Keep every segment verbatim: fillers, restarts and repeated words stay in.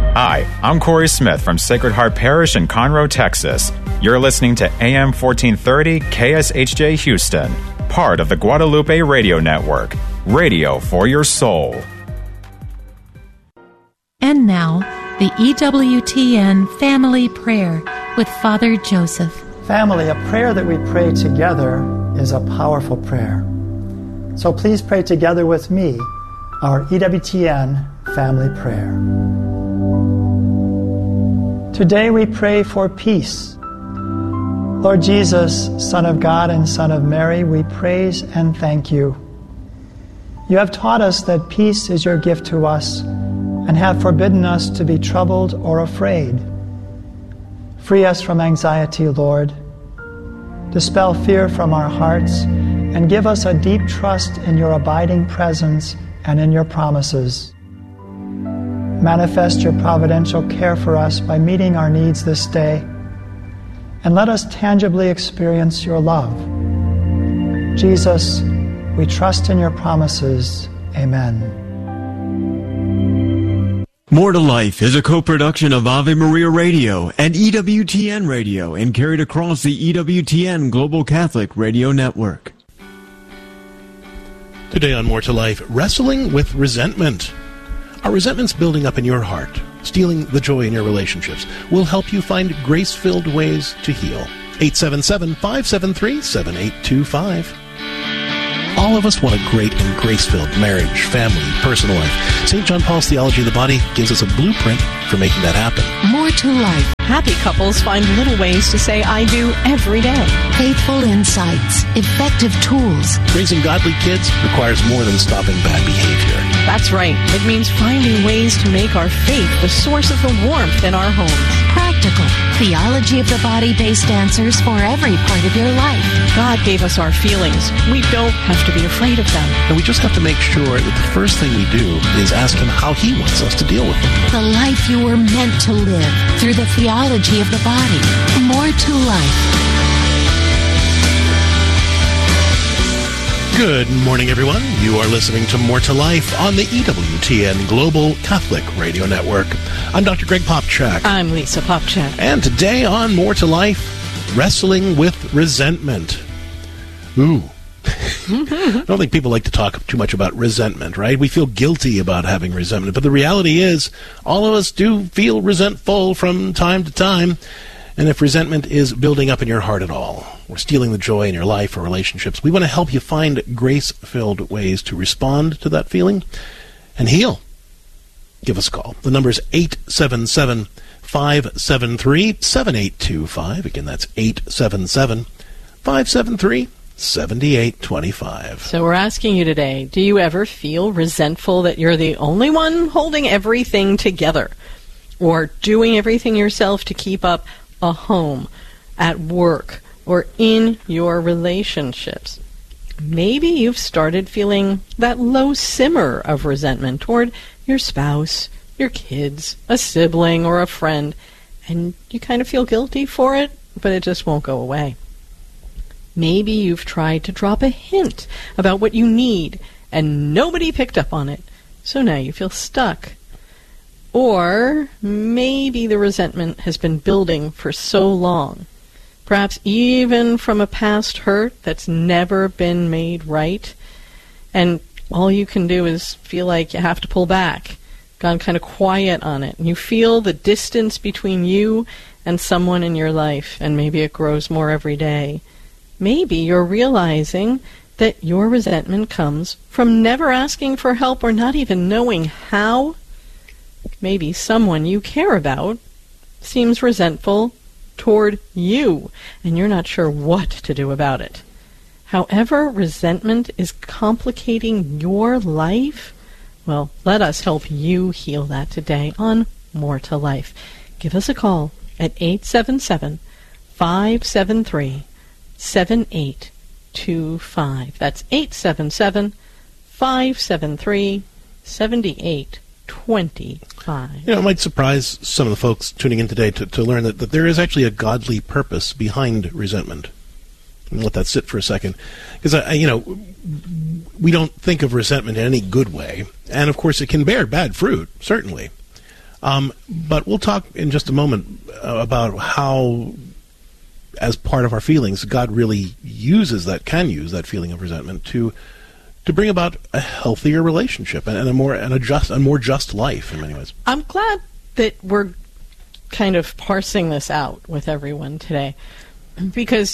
Hi, I'm Corey Smith from Sacred Heart Parish in Conroe, Texas. You're listening to A M fourteen thirty K S H J Houston, part of the Guadalupe Radio Network. Radio for your soul. And now, the E W T N Family Prayer with Father Joseph. Family, a prayer that we pray together is a powerful prayer. So please pray together with me our E W T N Family Prayer. Today we pray for peace. Lord Jesus, Son of God and Son of Mary, we praise and thank you. You have taught us that peace is your gift to us and have forbidden us to be troubled or afraid. Free us from anxiety, Lord. Dispel fear from our hearts and give us a deep trust in your abiding presence and in your promises. Manifest your providential care for us by meeting our needs this day, and let us tangibly experience your love. Jesus, we trust in your promises. Amen. More to Life is a co-production of Ave Maria Radio and E W T N Radio and carried across the E W T N Global Catholic Radio Network. Today on More to Life, wrestling with resentment. Are resentments building up in your heart, stealing the joy in your relationships? We'll help you find grace-filled ways to heal. eight seven seven, five seven three, seven eight two five. All of us want a great and grace-filled marriage, family, personal life. Saint John Paul's Theology of the Body gives us a blueprint for making that happen. More to Life. Happy couples find little ways to say I do every day. Faithful insights, effective tools. Raising godly kids requires more than stopping bad behavior. That's right. It means finding ways to make our faith the source of the warmth in our homes. Practical, theology of the body-based answers for every part of your life. God gave us our feelings. We don't have to be afraid of them. And we just have to make sure that the first thing we do is ask Him how He wants us to deal with them. The life you were meant to live through the theology of the body. More to Life. Good morning, everyone. You are listening to More to Life on the E W T N Global Catholic Radio Network. I'm Doctor Greg Popchak. I'm Lisa Popchak. And today on More to Life, wrestling with resentment. Ooh. I don't think people like to talk too much about resentment, right? We feel guilty about having resentment. But the reality is, all of us do feel resentful from time to time. And if resentment is building up in your heart at all, or stealing the joy in your life or relationships, we want to help you find grace-filled ways to respond to that feeling and heal. Give us a call. The number is eight seven seven, five seven three, seven eight two five. Again, that's eight seven seven, five seven three, seven eight two five. So we're asking you today, do you ever feel resentful that you're the only one holding everything together, or doing everything yourself to keep up a home, at work, or in your relationships? Maybe you've started feeling that low simmer of resentment toward your spouse, your kids, a sibling, or a friend, and you kind of feel guilty for it, but it just won't go away. Maybe you've tried to drop a hint about what you need, and nobody picked up on it, so now you feel stuck. Or maybe the resentment has been building for so long, perhaps even from a past hurt that's never been made right, and all you can do is feel like you have to pull back, gone kind of quiet on it, and you feel the distance between you and someone in your life, and maybe it grows more every day. Maybe you're realizing that your resentment comes from never asking for help or not even knowing how. Maybe someone you care about seems resentful toward you, and you're not sure what to do about it. However, resentment is complicating your life, well, let us help you heal that today on More to Life. Give us a call at eight seven seven, five seven three, seven eight two five. That's eight seven seven, five seven three, seven eight twenty-five. You know, it might surprise some of the folks tuning in today to, to learn that, that there is actually a godly purpose behind resentment. And let that sit for a second. Because, uh, you know, we don't think of resentment in any good way. And, of course, it can bear bad fruit, certainly. Um, but we'll talk in just a moment uh, about how, as part of our feelings, God really uses that, can use that feeling of resentment to to bring about a healthier relationship and, and a more and a just a more just life in many ways. I'm glad that we're kind of parsing this out with everyone today, because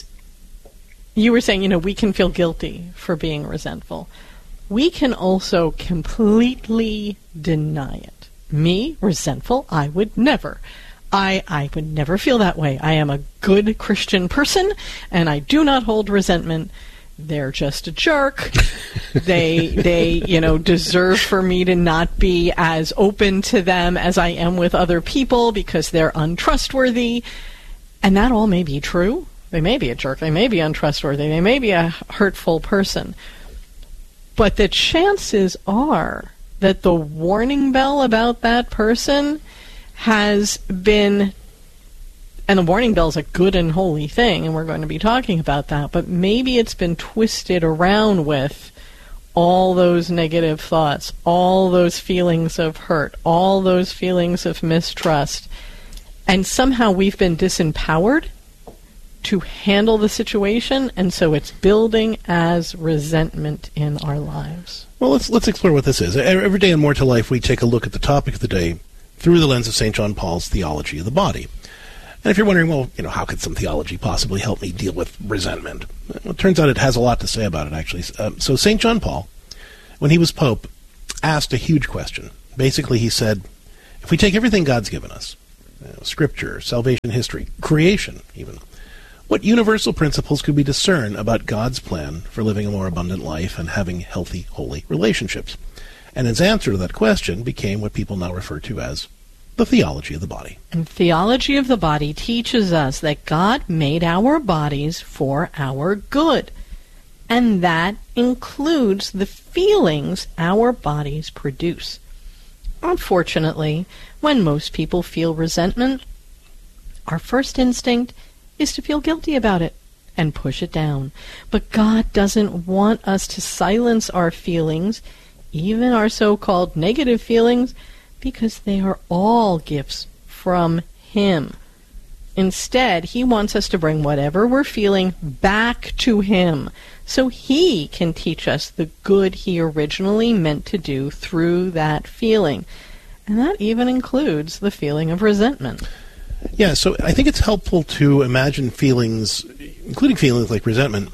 you were saying, you know, we can feel guilty for being resentful. We can also completely deny it. Me, resentful, I would never. I, I would never feel that way. I am a good Christian person, and I do not hold resentment. They're just a jerk. they, they, you know, deserve for me to not be as open to them as I am with other people because they're untrustworthy. And that all may be true. They may be a jerk. They may be untrustworthy. They may be a hurtful person. But the chances are that the warning bell about that person has been, and the warning bell is a good and holy thing, and we're going to be talking about that, but maybe it's been twisted around with all those negative thoughts, all those feelings of hurt, all those feelings of mistrust, and somehow we've been disempowered to handle the situation, and so it's building as resentment in our lives. Well, let's let's explore what this is. Every day in More to Life, we take a look at the topic of the day through the lens of Saint John Paul's theology of the body. And if you're wondering, well, you know, how could some theology possibly help me deal with resentment? Well, it turns out it has a lot to say about it, actually. Um, so Saint John Paul, when he was Pope, asked a huge question. Basically, he said, if we take everything God's given us, you know, Scripture, salvation history, creation even, what universal principles could we discern about God's plan for living a more abundant life and having healthy, holy relationships? And his answer to that question became what people now refer to as the theology of the body. And theology of the body teaches us that God made our bodies for our good. And that includes the feelings our bodies produce. Unfortunately, when most people feel resentment, our first instinct is to feel guilty about it and push it down. But God doesn't want us to silence our feelings, even our so-called negative feelings, because they are all gifts from Him. Instead, He wants us to bring whatever we're feeling back to Him, so He can teach us the good He originally meant to do through that feeling. And that even includes the feeling of resentment. Yeah, so I think it's helpful to imagine feelings, including feelings like resentment,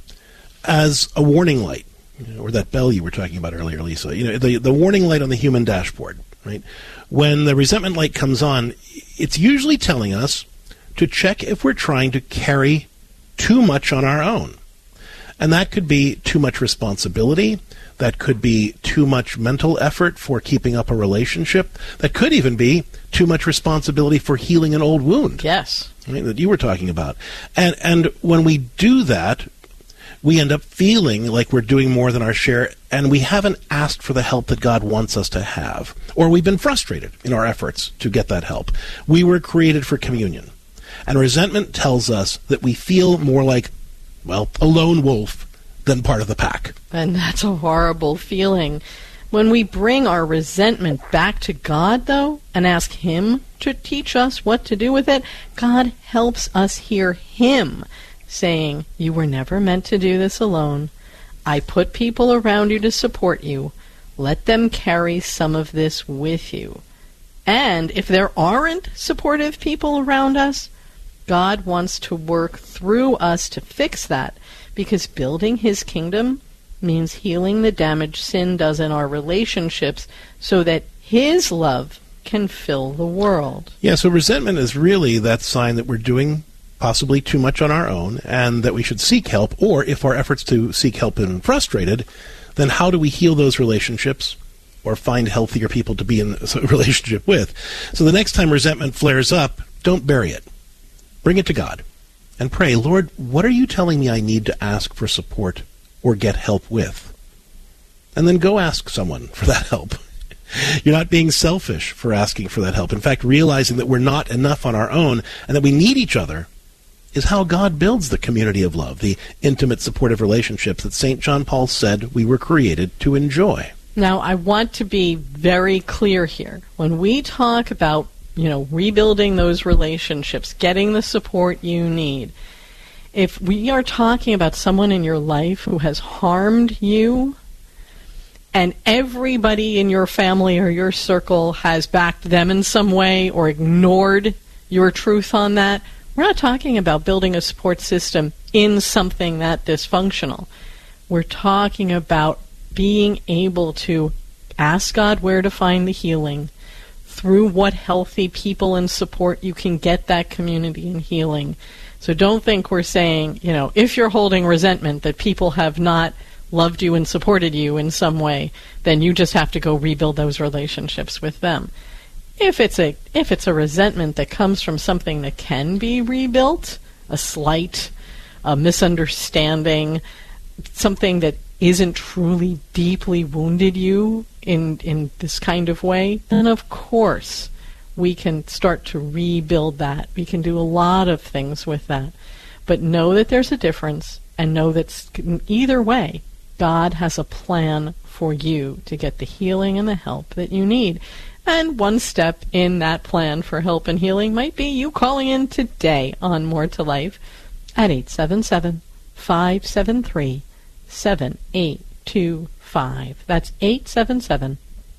as a warning light, you know, or that bell you were talking about earlier, Lisa. You know, the the warning light on the human dashboard, right? When the resentment light comes on, it's usually telling us to check if we're trying to carry too much on our own. And that could be too much responsibility. That could be too much mental effort for keeping up a relationship. That could even be too much responsibility for healing an old wound. Yes. Right, that you were talking about. And and when we do that, we end up feeling like we're doing more than our share, and we haven't asked for the help that God wants us to have. Or we've been frustrated in our efforts to get that help. We were created for communion. And resentment tells us that we feel more like, well, a lone wolf than part of the pack. And that's a horrible feeling. When we bring our resentment back to God, though, and ask Him to teach us what to do with it, God helps us hear Him saying, you were never meant to do this alone. I put people around you to support you. Let them carry some of this with you. And if there aren't supportive people around us, God wants to work through us to fix that, because building His kingdom means healing the damage sin does in our relationships so that His love can fill the world. Yeah, so resentment is really that sign that we're doing possibly too much on our own and that we should seek help, or if our efforts to seek help have been frustrated, then how do we heal those relationships or find healthier people to be in a relationship with? So the next time resentment flares up, don't bury it. Bring it to God and pray, Lord, what are you telling me I need to ask for support or get help with? And then go ask someone for that help. You're not being selfish for asking for that help. In fact, realizing that we're not enough on our own and that we need each other is how God builds the community of love, the intimate, supportive relationships that Saint John Paul said we were created to enjoy. Now, I want to be very clear here. When we talk about you know, rebuilding those relationships, getting the support you need. If we are talking about someone in your life who has harmed you, and everybody in your family or your circle has backed them in some way or ignored your truth on that, we're not talking about building a support system in something that dysfunctional. We're talking about being able to ask God where to find the healing, through what healthy people and support you can get that community and healing. So don't think we're saying, you know, if you're holding resentment that people have not loved you and supported you in some way, then you just have to go rebuild those relationships with them. If it's a if it's a resentment that comes from something that can be rebuilt, a slight, a misunderstanding, something that isn't truly deeply wounded you in in this kind of way, then of course we can start to rebuild that. We can do a lot of things with that. But know that there's a difference, and know that either way, God has a plan for you to get the healing and the help that you need. And one step in that plan for help and healing might be you calling in today on More to Life at eight seven seven, five seven three, seven eight two five. That's eight seven seven,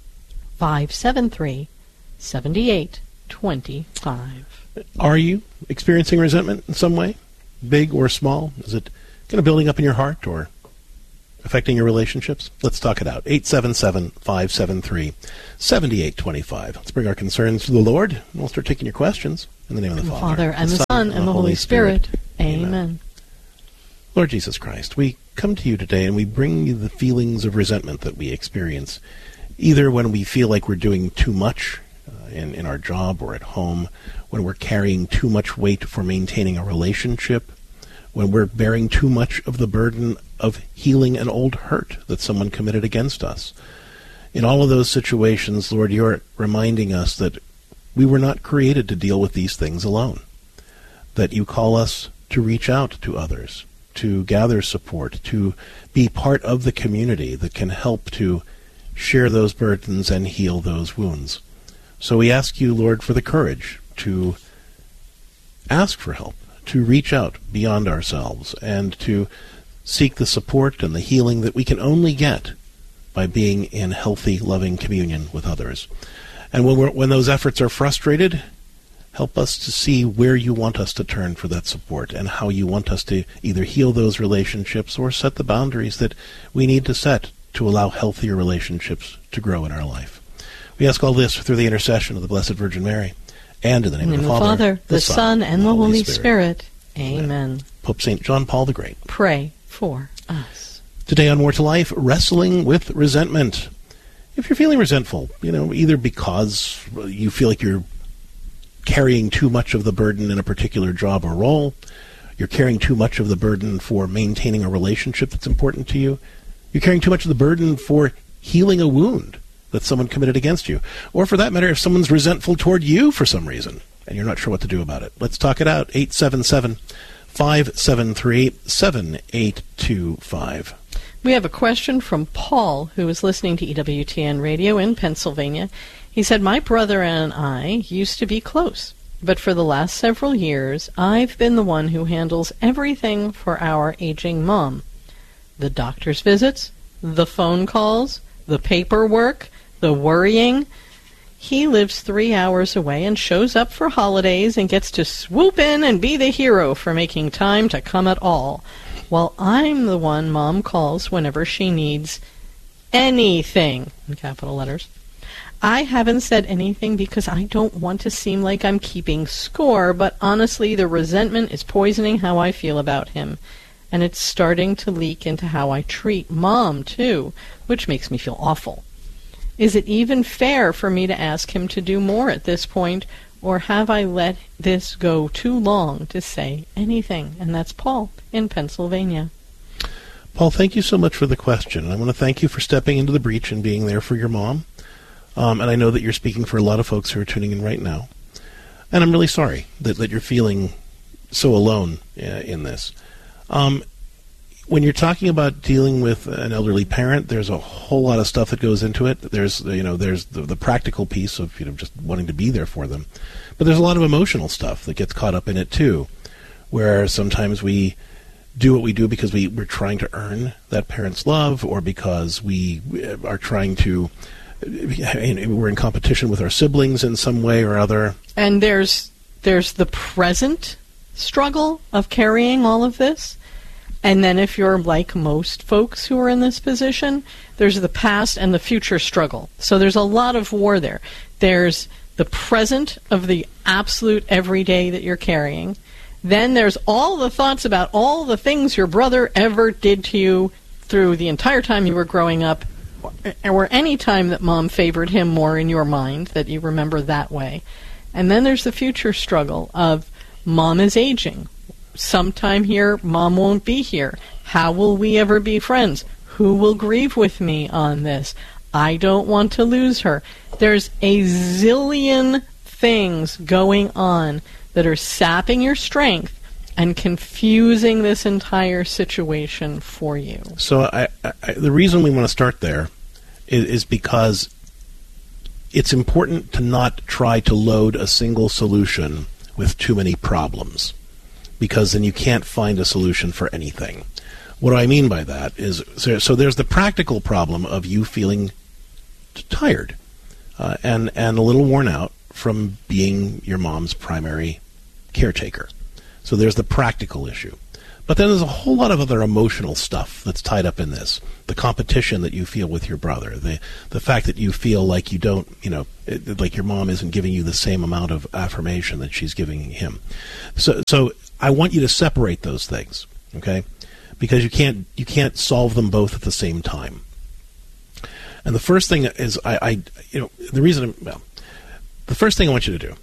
five seven three, seven eight two five. Are you experiencing resentment in some way, big or small? Is it kind of building up in your heart or affecting your relationships? Let's talk it out. eight seven seven, five seven three, seven eight two five. Let's bring our concerns to the Lord, and we'll start taking your questions in the name of the, the Father, Father, and the, the Son, and, and the Holy Spirit. Spirit. Amen. Amen. Lord Jesus Christ, we come to you today and we bring you the feelings of resentment that we experience, either when we feel like we're doing too much uh, in, in our job or at home, when we're carrying too much weight for maintaining a relationship, when we're bearing too much of the burden of healing an old hurt that someone committed against us. In all of those situations, Lord, you're reminding us that we were not created to deal with these things alone, that you call us to reach out to others, to gather support, to be part of the community that can help to share those burdens and heal those wounds. So we ask you, Lord, for the courage to ask for help, to reach out beyond ourselves, and to seek the support and the healing that we can only get by being in healthy, loving communion with others. And when we're, when those efforts are frustrated, help us to see where you want us to turn for that support and how you want us to either heal those relationships or set the boundaries that we need to set to allow healthier relationships to grow in our life. We ask all this through the intercession of the Blessed Virgin Mary, and in the name in of the, the Father, Father, the, the Son, Son, and the Holy Spirit. Spirit. Amen. Amen. Pope Saint John Paul the Great, pray for us. Today on More to Life, wrestling with resentment. If you're feeling resentful, you know, either because you feel like you're carrying too much of the burden in a particular job or role, you're carrying too much of the burden for maintaining a relationship that's important to you, you're carrying too much of the burden for healing a wound that someone committed against you, or for that matter, if someone's resentful toward you for some reason, and you're not sure what to do about it. Let's talk it out. eight seven seven, five seven three, seven eight two five. We have a question from Paul, who is listening to E W T N Radio in Pennsylvania. He said, my brother and I used to be close, but for the last several years, I've been the one who handles everything for our aging mom. The doctor's visits, the phone calls, the paperwork, the worrying. He lives three hours away and shows up for holidays and gets to swoop in and be the hero for making time to come at all, while I'm the one Mom calls whenever she needs anything, in capital letters. I haven't said anything because I don't want to seem like I'm keeping score, but honestly, the resentment is poisoning how I feel about him, and it's starting to leak into how I treat Mom, too, which makes me feel awful. Is it even fair for me to ask him to do more at this point, or have I let this go too long to say anything? And that's Paul in Pennsylvania. Paul, thank you so much for the question. I want to thank you for stepping into the breach and being there for your mom. Um, and I know that you're speaking for a lot of folks who are tuning in right now. And I'm really sorry that, that you're feeling so alone uh, in this. Um, when you're talking about dealing with an elderly parent, there's a whole lot of stuff that goes into it. There's, you know, there's the, the practical piece of, you know, just wanting to be there for them. But there's a lot of emotional stuff that gets caught up in it, too, where sometimes we do what we do because we, we're trying to earn that parent's love, or because we are trying to, we're in competition with our siblings in some way or other. And there's there's the present struggle of carrying all of this. And then if you're like most folks who are in this position, there's the past and the future struggle. So there's a lot of war there. There's the present of the absolute everyday that you're carrying. Then there's all the thoughts about all the things your brother ever did to you through the entire time you were growing up, or any time that mom favored him more in your mind, that you remember that way. And then there's the future struggle of mom is aging. Sometime here, mom won't be here. How will we ever be friends? Who will grieve with me on this? I don't want to lose her. There's a zillion things going on that are sapping your strength and confusing this entire situation for you. So I, I, the reason we want to start there is, is because it's important to not try to load a single solution with too many problems, because then you can't find a solution for anything. What do I mean by that is, so, so there's the practical problem of you feeling tired uh, and, and a little worn out from being your mom's primary caretaker. So there's the practical issue. But then there's a whole lot of other emotional stuff that's tied up in this. The competition that you feel with your brother, the the fact that you feel like you don't, you know, it, like your mom isn't giving you the same amount of affirmation that she's giving him. So so I want you to separate those things, okay? Because you can't you can't solve them both at the same time. And the first thing is, I, I you know, the reason, well, the first thing I want you to do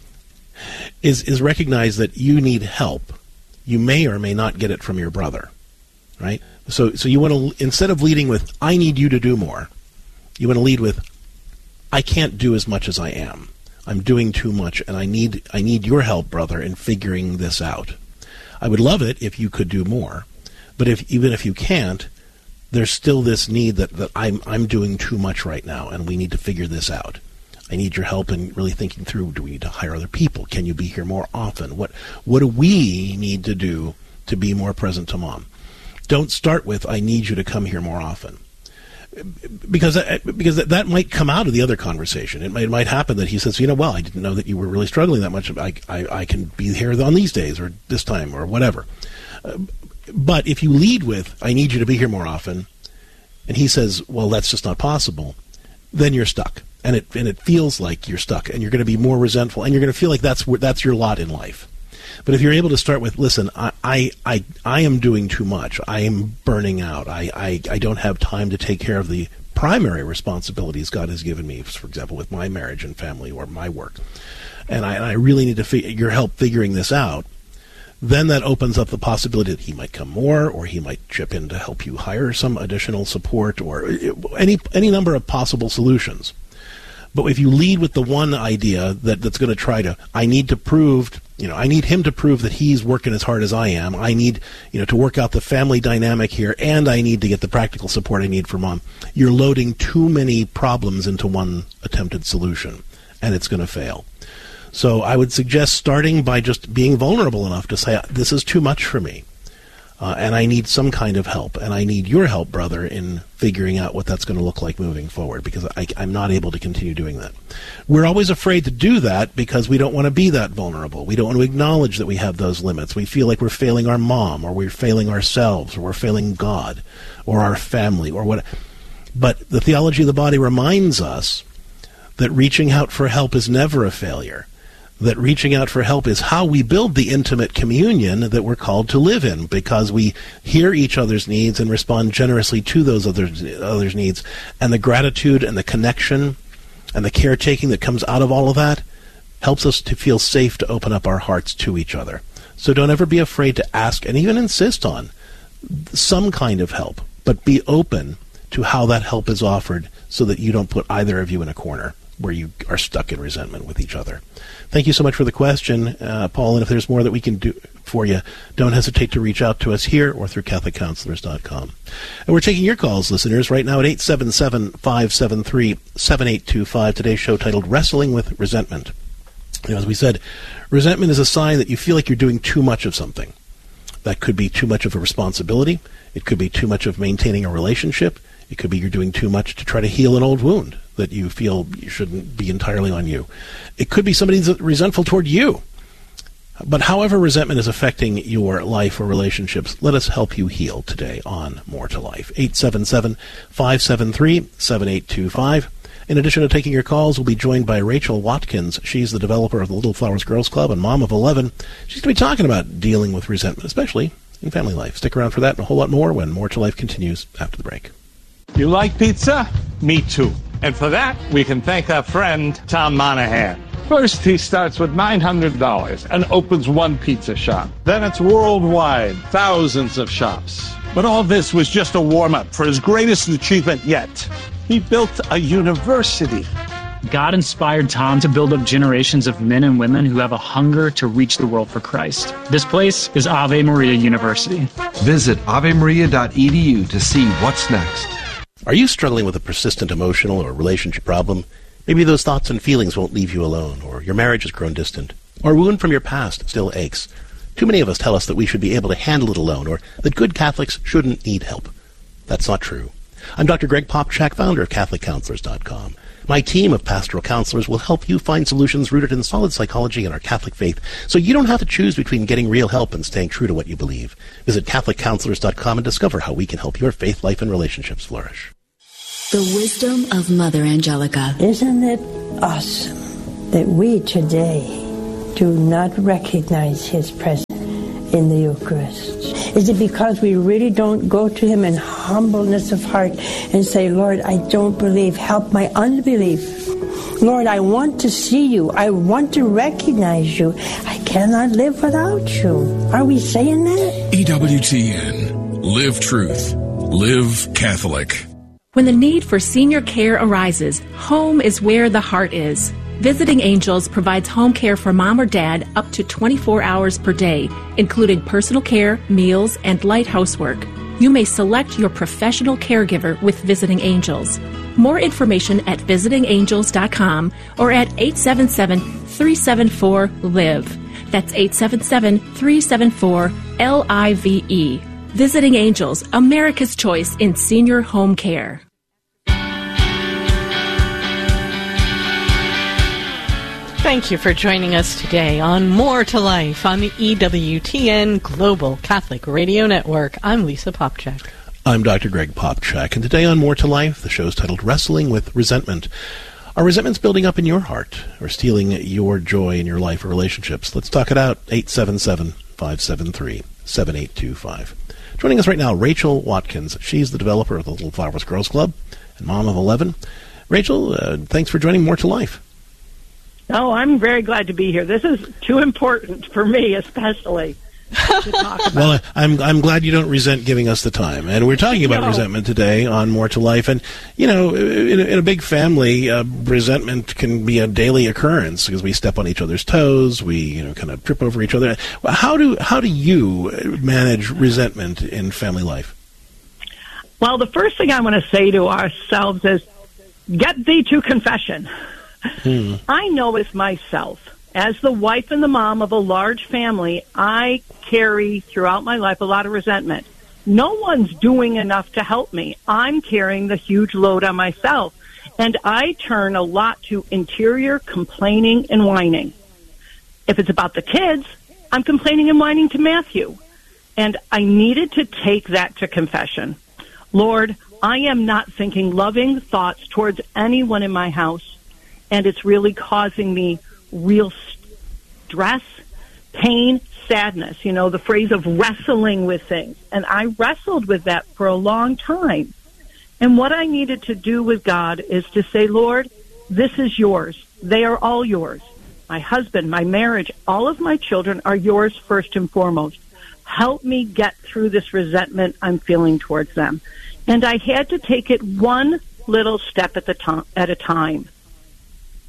is is recognize that you need help. You may or may not get it from your brother, right? So so you want to, instead of leading with, I need you to do more, you want to lead with, I can't do as much as I am. I'm doing too much, and I need I need your help, brother, in figuring this out. I would love it if you could do more, but if even if you can't, there's still this need that, that I'm I'm doing too much right now, and we need to figure this out. I need your help in really thinking through, do we need to hire other people? Can you be here more often? What what do we need to do to be more present to mom? Don't start with, I need you to come here more often. Because that, because that, that might come out of the other conversation. It might, it might happen that he says, you know, well, I didn't know that you were really struggling that much. I, I, I can be here on these days or this time or whatever. Uh, but if you lead with, I need you to be here more often, and he says, well, that's just not possible, then you're stuck. And it and it feels like you're stuck, and you're going to be more resentful, and you're going to feel like that's that's your lot in life. But if you're able to start with, listen, I I I, I am doing too much. I am burning out. I, I, I don't have time to take care of the primary responsibilities God has given me, for example, with my marriage and family or my work. And I, and I really need to fi- your help figuring this out. Then that opens up the possibility that he might come more, or he might chip in to help you hire some additional support, or any any number of possible solutions. But if you lead with the one idea that, that's going to try to, I need to prove, you know, I need him to prove that he's working as hard as I am. I need, you know, to work out the family dynamic here, and I need to get the practical support I need from mom. You're loading too many problems into one attempted solution, and it's going to fail. So I would suggest starting by just being vulnerable enough to say, this is too much for me. Uh, and I need some kind of help, and I need your help, brother, in figuring out what that's going to look like moving forward, because I, I'm not able to continue doing that. We're always afraid to do that because we don't want to be that vulnerable. We don't want to acknowledge that we have those limits. We feel like we're failing our mom, or we're failing ourselves, or we're failing God, or our family, or what. But the theology of the body reminds us that reaching out for help is never a failure. That reaching out for help is how we build the intimate communion that we're called to live in, because we hear each other's needs and respond generously to those others, others' needs. And the gratitude and the connection and the caretaking that comes out of all of that helps us to feel safe to open up our hearts to each other. So don't ever be afraid to ask and even insist on some kind of help, but be open to how that help is offered so that you don't put either of you in a corner. where you are stuck in resentment with each other. Thank you so much for the question, uh, Paul, and if there's more that we can do for you, don't hesitate to reach out to us here or through Catholic Counselors dot com. And we're taking your calls, listeners, right now at eight seven seven, five seven three, seven eight two five. Today's show titled Wrestling with Resentment. You know, as we said, resentment is a sign that you feel like you're doing too much of something. That could be too much of a responsibility. It could be too much of maintaining a relationship. It could be you're doing too much to try to heal an old wound that you feel you shouldn't be entirely on you. It could be somebody that's resentful toward you. But however resentment is affecting your life or relationships, let us help you heal today on More to Life. eight seven seven, five seven three, seven eight two five. In addition to taking your calls, we'll be joined by Rachel Watkins. She's the developer of the Little Flowers Girls Club and mom of eleven. She's going to be talking about dealing with resentment, especially in family life. Stick around for that and a whole lot more when More to Life continues after the break. You like pizza? Me too. And for that, we can thank our friend Tom Monahan. First, he starts with nine hundred dollars and opens one pizza shop. Then it's worldwide, thousands of shops. But all this was just a warm-up for his greatest achievement yet. He built a university. God inspired Tom to build up generations of men and women who have a hunger to reach the world for Christ. This place is Ave Maria University. Visit ave maria dot e d u to see what's next. Are you struggling with a persistent emotional or relationship problem? Maybe those thoughts and feelings won't leave you alone, or your marriage has grown distant, or a wound from your past still aches. Too many of us tell us that we should be able to handle it alone, or that good Catholics shouldn't need help. That's not true. I'm Doctor Greg Popchak, founder of Catholic Counselors dot com. My team of pastoral counselors will help you find solutions rooted in solid psychology and our Catholic faith, so you don't have to choose between getting real help and staying true to what you believe. Visit Catholic Counselors dot com and discover how we can help your faith, life, and relationships flourish. The wisdom of Mother Angelica. Isn't it awesome that we today do not recognize His presence in the Eucharist? Is it because we really don't go to Him in humbleness of heart and say, Lord, I don't believe, help my unbelief. Lord, I want to see you. I want to recognize you. I cannot live without you. Are we saying that? E W T N. Live truth. Live Catholic. When the need for senior care arises, home is where the heart is. Visiting Angels provides home care for mom or dad up to twenty-four hours per day, including personal care, meals, and light housework. You may select your professional caregiver with Visiting Angels. More information at visiting angels dot com or at eight seven seven, three seven four, L I V E. That's eight seven seven, three seven four, L I V E. Visiting Angels, America's choice in senior home care. Thank you for joining us today on More to Life on the E W T N Global Catholic Radio Network. I'm Lisa Popchak. I'm Doctor Greg Popchak, and today on More to Life, the show's titled Wrestling with Resentment. Are resentments building up in your heart or stealing your joy in your life or relationships? Let's talk it out. eight seven seven, five seven three, seven eight two five. Joining us right now, Rachel Watkins. She's the developer of the Little Flowers Girls Club and mom of eleven. Rachel, uh, thanks for joining More to Life. Oh, I'm very glad to be here. This is too important for me, especially, to talk about. Well, I'm I'm glad you don't resent giving us the time. And we're talking about no. resentment today on More to Life. And, you know, in a, in a big family, uh, resentment can be a daily occurrence because we step on each other's toes. We, you know, kind of trip over each other. How do how do you manage resentment in family life? Well, the first thing I want to say to ourselves is, get thee to confession. Hmm. I know as myself, as the wife and the mom of a large family, I carry throughout my life a lot of resentment. No one's doing enough to help me. I'm carrying the huge load on myself. And I turn a lot to interior complaining and whining. If it's about the kids, I'm complaining and whining to Matthew. And I needed to take that to confession. Lord, I am not thinking loving thoughts towards anyone in my house. And it's really causing me real stress, pain, sadness. You know, the phrase of wrestling with things. And I wrestled with that for a long time. And what I needed to do with God is to say, Lord, this is yours. They are all yours. My husband, my marriage, all of my children are yours first and foremost. Help me get through this resentment I'm feeling towards them. And I had to take it one little step at the to- at a time.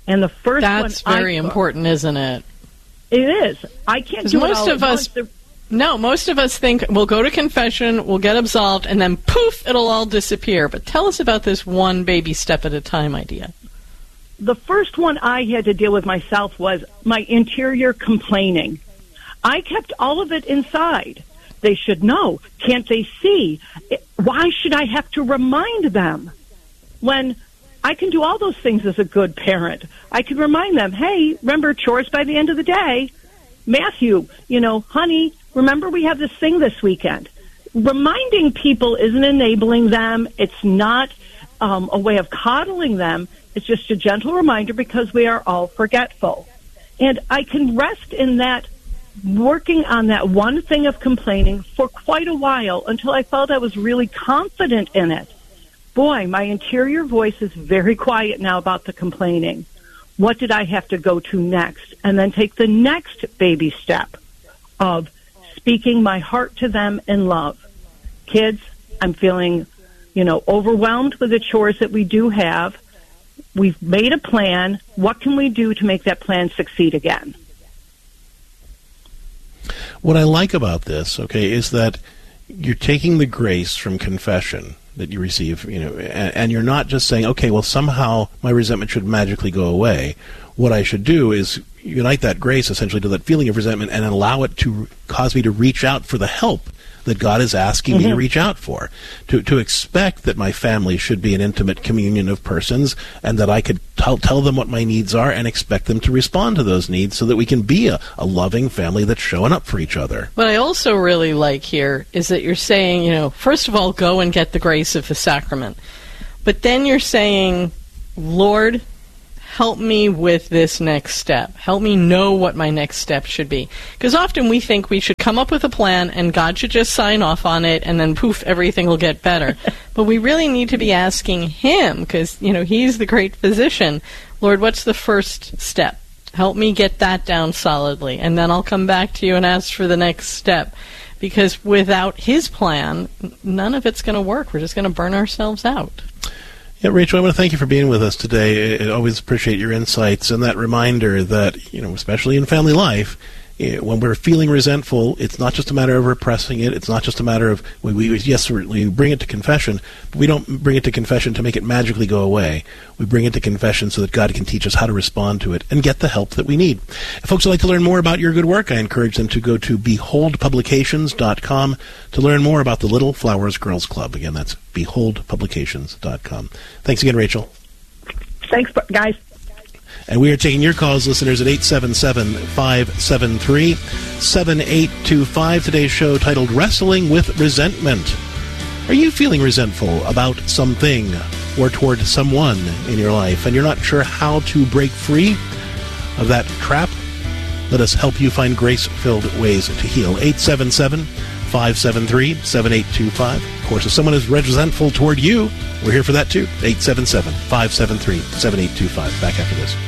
And the first That's one very I took, important, isn't it? It is. I can't do most it all of at us. once. No, most of us think we'll go to confession, we'll get absolved, and then poof, it'll all disappear. But tell us about this one baby step at a time idea. The first one I had to deal with myself was my interior complaining. I kept all of it inside. They should know. Can't they see? Why should I have to remind them when I can do all those things as a good parent? I can remind them, hey, remember chores by the end of the day. Matthew, you know, honey, remember we have this thing this weekend. Reminding people isn't enabling them. It's not um, a way of coddling them. It's just a gentle reminder because we are all forgetful. And I can rest in that, working on that one thing of complaining for quite a while until I felt I was really confident in it. Boy, my interior voice is very quiet now about the complaining. What did I have to go to next? And then take the next baby step of speaking my heart to them in love. Kids, I'm feeling, you know, overwhelmed with the chores that we do have. We've made a plan. What can we do to make that plan succeed again? What I like about this, okay, is that you're taking the grace from confession that you receive, you know, and, and you're not just saying, okay, well, somehow my resentment should magically go away. What I should do is unite that grace essentially to that feeling of resentment and allow it to cause me to reach out for the help that God is asking mm-hmm. me to reach out for, to to expect that my family should be an intimate communion of persons and that I could t- tell them what my needs are and expect them to respond to those needs so that we can be a, a loving family that's showing up for each other. What I also really like here is that you're saying, you know, first of all, go and get the grace of the sacrament. But then you're saying, Lord, help me with this next step. Help me know what my next step should be. Because often we think we should come up with a plan and God should just sign off on it and then poof, everything will get better. But we really need to be asking Him because, you know, He's the great physician. Lord, what's the first step? Help me get that down solidly. And then I'll come back to you and ask for the next step. Because without His plan, none of it's going to work. We're just going to burn ourselves out. Yeah, Rachel, I want to thank you for being with us today. I always appreciate your insights and that reminder that, you know, especially in family life, when we're feeling resentful, it's not just a matter of repressing it. It's not just a matter of, we, we yes, we bring it to confession, but we don't bring it to confession to make it magically go away. We bring it to confession so that God can teach us how to respond to it and get the help that we need. If folks would like to learn more about your good work, I encourage them to go to behold publications dot com to learn more about the Little Flowers Girls Club. Again, that's behold publications dot com. Thanks again, Rachel. Thanks, guys. And we are taking your calls, listeners, at eight seven seven, five seven three, seven eight two five. Today's show titled Wrestling with Resentment. Are you feeling resentful about something or toward someone in your life and you're not sure how to break free of that trap? Let us help you find grace-filled ways to heal. eight seven seven, five seven three, seven eight two five. Of course, if someone is resentful toward you, we're here for that too. eight seven seven, five seven three, seven eight two five. Back after this.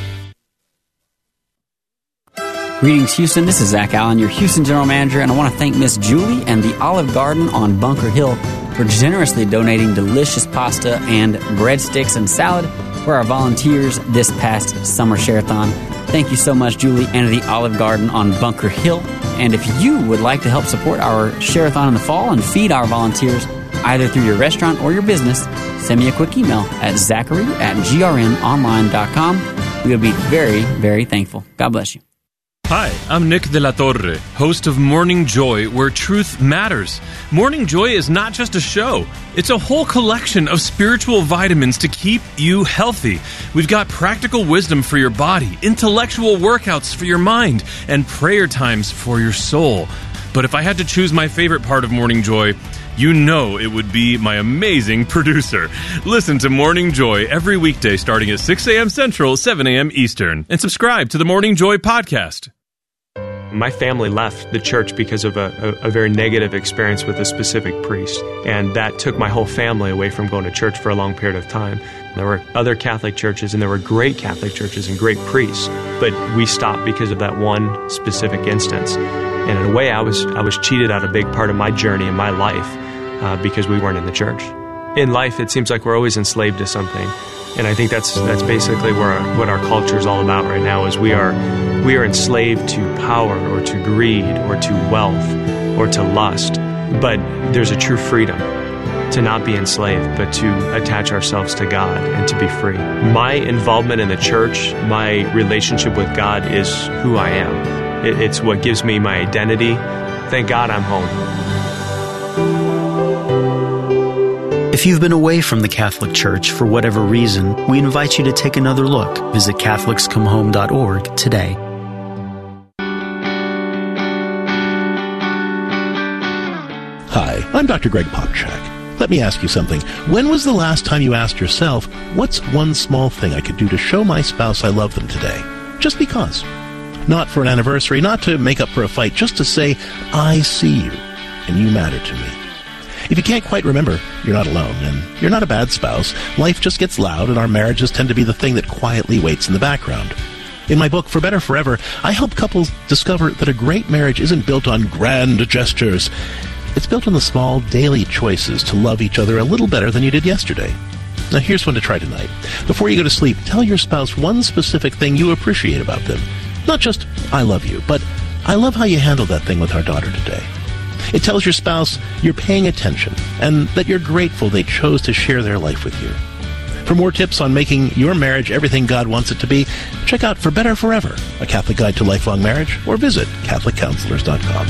Greetings, Houston. This is Zach Allen, your Houston General Manager, and I want to thank Miss Julie and the Olive Garden on Bunker Hill for generously donating delicious pasta and breadsticks and salad for our volunteers this past summer share-a-thon. Thank you so much, Julie, and the Olive Garden on Bunker Hill. And if you would like to help support our share-a-thon in the fall and feed our volunteers, either through your restaurant or your business, send me a quick email at zachary at grnonline dot com. We will be very, very thankful. God bless you. Hi, I'm Nick De La Torre, host of Morning Joy, where truth matters. Morning Joy is not just a show. It's a whole collection of spiritual vitamins to keep you healthy. We've got practical wisdom for your body, intellectual workouts for your mind, and prayer times for your soul. But if I had to choose my favorite part of Morning Joy, you know it would be my amazing producer. Listen to Morning Joy every weekday starting at six a.m. Central, seven a.m. Eastern, and subscribe to the Morning Joy podcast. My family left the church because of a, a, a very negative experience with a specific priest, and that took my whole family away from going to church for a long period of time. There were other Catholic churches, and there were great Catholic churches and great priests, but we stopped because of that one specific instance. And in a way, I was I was cheated out a big part of my journey in my life uh, because we weren't in the church. In life, it seems like we're always enslaved to something. And I think that's that's basically where our, what our culture is all about right now. Is we are we are enslaved to power or to greed or to wealth or to lust. But there's a true freedom to not be enslaved, but to attach ourselves to God and to be free. My involvement in the church, my relationship with God, is who I am. It, it's what gives me my identity. Thank God I'm home. If you've been away from the Catholic Church for whatever reason, we invite you to take another look. Visit Catholics Come Home dot org today. Hi, I'm Doctor Greg Popchak. Let me ask you something. When was the last time you asked yourself, what's one small thing I could do to show my spouse I love them today? Just because. Not for an anniversary, not to make up for a fight, just to say, I see you, and you matter to me. If you can't quite remember, you're not alone, and you're not a bad spouse. Life just gets loud, and our marriages tend to be the thing that quietly waits in the background. In my book, For Better Forever, I help couples discover that a great marriage isn't built on grand gestures. It's built on the small, daily choices to love each other a little better than you did yesterday. Now, here's one to try tonight. Before you go to sleep, tell your spouse one specific thing you appreciate about them. Not just, I love you, but I love how you handled that thing with our daughter today. It tells your spouse you're paying attention and that you're grateful they chose to share their life with you. For more tips on making your marriage everything God wants it to be, check out For Better Forever, a Catholic guide to lifelong marriage, or visit Catholic Counselors dot com.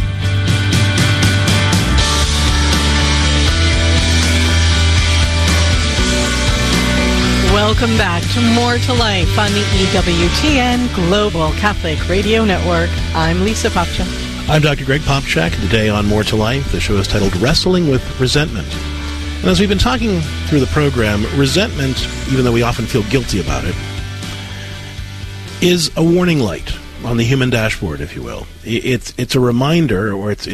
Welcome back to More to Life on the E W T N Global Catholic Radio Network. I'm Lisa Popchak. I'm Doctor Greg Popchak. Today on More to Life, the show is titled Wrestling with Resentment. And as we've been talking through the program, resentment, even though we often feel guilty about it, is a warning light on the human dashboard, if you will. It's it's a reminder, or it's